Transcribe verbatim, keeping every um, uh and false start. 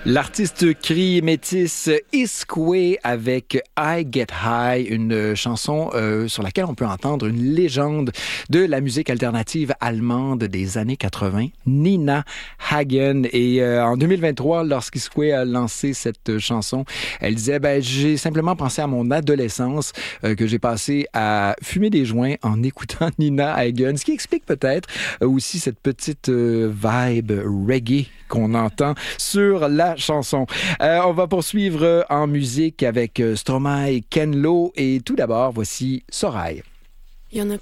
L'artiste cri métis Iskwe avec I Get High, une chanson euh, sur laquelle on peut entendre une légende de la musique alternative allemande des années quatre-vingt, Nina Hagen. Et euh, en deux mille vingt-trois, lorsqu'Iskwe a lancé cette chanson, elle disait ben, « J'ai simplement pensé à mon adolescence euh, que j'ai passé à fumer des joints en écoutant Nina Hagen », ce qui explique peut-être euh, aussi cette petite euh, vibe reggae qu'on entend sur la chanson. Euh, on va poursuivre euh, en musique avec euh, Stromae, Ken Lo et tout d'abord, voici Sorail. Il y en a